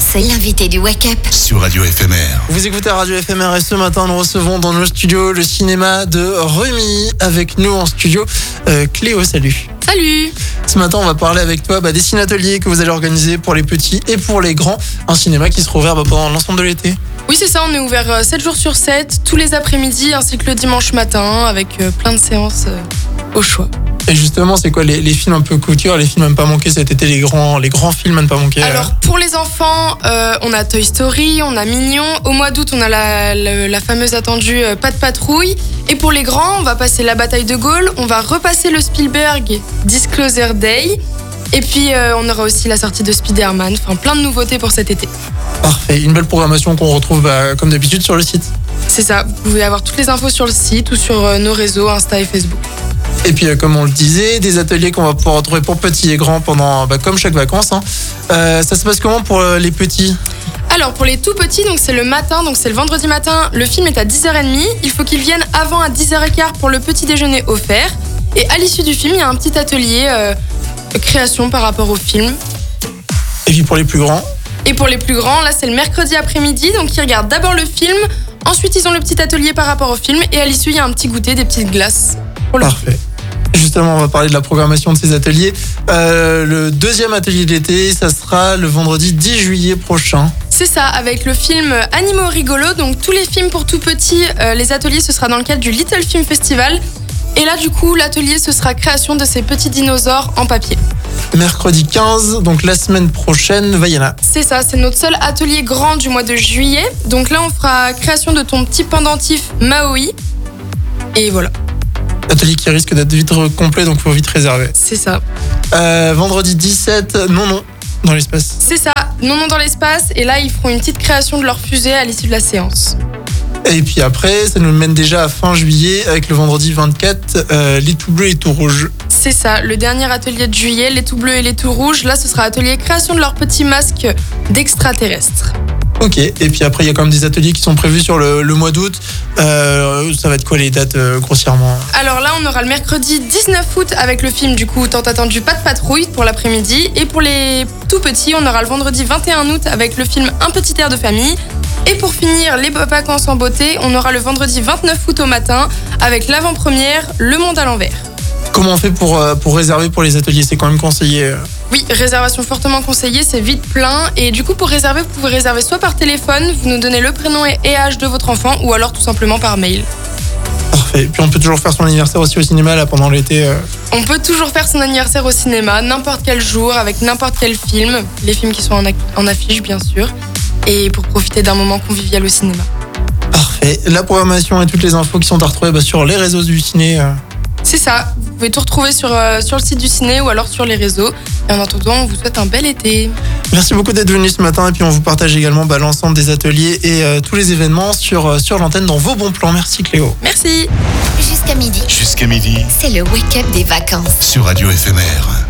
c'est l'invité du Wake Up sur Radio FMR. Vous écoutez Radio FMR et ce matin nous recevons dans nos studios le cinéma de Remy. Avec nous en studio, Cléo, salut. Salut. Ce matin on va parler avec toi des ciné-ateliers que vous allez organiser pour les petits et pour les grands. Un cinéma qui sera ouvert pendant l'ensemble de l'été. Oui c'est ça, on est ouvert 7 jours sur 7, tous les après-midi ainsi que le dimanche matin avec plein de séances au choix. Et justement, c'est quoi les films un peu couture, les films à ne pas manquer cet été, les grands films à ne pas manquer? Alors pour les enfants, on a Toy Story, on a Mignon. Au mois d'août, on a la fameuse attendue Pas de patrouille. Et pour les grands, on va passer La bataille de Gaulle, on va repasser le Spielberg Disclosure Day. Et puis on aura aussi la sortie de Spider-Man, enfin plein de nouveautés pour cet été. Parfait, une belle programmation qu'on retrouve comme d'habitude sur le site. C'est ça, vous pouvez avoir toutes les infos sur le site ou sur nos réseaux Insta et Facebook. Et puis comme on le disait, des ateliers qu'on va pouvoir retrouver pour petits et grands pendant comme chaque vacances. Ça se passe comment pour les petits? Alors pour les tout petits, donc c'est le matin, donc c'est le vendredi matin, le film est à 10h30. Il faut qu'ils viennent avant à 10h15 pour le petit déjeuner offert. Et à l'issue du film, il y a un petit atelier création par rapport au film. Et puis pour les plus grands? Et pour les plus grands, là c'est le mercredi après-midi, donc ils regardent d'abord le film, ensuite ils ont le petit atelier par rapport au film et à l'issue il y a un petit goûter, des petites glaces. Parfait. Justement, on va parler de la programmation de ces ateliers. Le deuxième atelier de l'été, ça sera le vendredi 10 juillet prochain. C'est ça, avec le film Animaux rigolos, donc tous les films pour tout petits, les ateliers ce sera dans le cadre du Little Film Festival. Et là du coup, l'atelier ce sera création de ces petits dinosaures en papier. Mercredi 15, donc la semaine prochaine, Vaiana. C'est ça, c'est notre seul atelier grand du mois de juillet. Donc là on fera création de ton petit pendentif Maui. Et voilà. Atelier qui risque d'être vite complet, donc il faut vite réserver. C'est ça. Vendredi 17, non, dans l'espace. C'est ça, non dans l'espace. Et là, ils feront une petite création de leur fusée à l'issue de la séance. Et puis après, ça nous mène déjà à fin juillet avec le vendredi 24, les tout bleus et tout rouges. C'est ça, le dernier atelier de juillet, les tout bleus et les tout rouges. Là, ce sera atelier création de leur petit masque d'extraterrestres. Ok, et puis après, il y a quand même des ateliers qui sont prévus sur le mois d'août. Ça va être quoi les dates grossièrement? Alors là, on aura le mercredi 19 août avec le film du coup tant attendu Pas de patrouille pour l'après-midi. Et pour les tout petits, on aura le vendredi 21 août avec le film Un petit air de famille. Et pour finir les vacances en beauté, on aura le vendredi 29 août au matin avec l'avant-première Le Monde à l'envers. Comment on fait pour réserver pour les ateliers? C'est quand même conseillé. Oui, réservation fortement conseillée, c'est vite plein. Et du coup, pour réserver, vous pouvez réserver soit par téléphone, vous nous donnez le prénom et âge de votre enfant, ou alors tout simplement par mail. Parfait. Puis on peut toujours faire son anniversaire aussi au cinéma là pendant l'été. On peut toujours faire son anniversaire au cinéma, n'importe quel jour, avec n'importe quel film. Les films qui sont en affiche, bien sûr. Et pour profiter d'un moment convivial au cinéma. Parfait. La programmation et toutes les infos qui sont à retrouver sur les réseaux du ciné. C'est ça. Vous pouvez tout retrouver sur le site du ciné ou alors sur les réseaux. Et en attendant, on vous souhaite un bel été. Merci beaucoup d'être venu ce matin et puis on vous partage également l'ensemble des ateliers et tous les événements sur l'antenne dans vos bons plans. Merci Cléo. Merci. jusqu'à midi. Jusqu'à midi C'est le Wake Up des vacances. sur Radio FMR.